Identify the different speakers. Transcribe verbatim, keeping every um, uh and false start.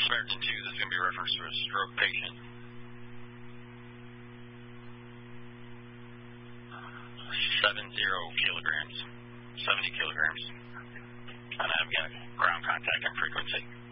Speaker 1: Samaritan two, this is going to be reference to a stroke patient. Seven zero kilograms. seventy kilograms. And I've got ground contact and frequency.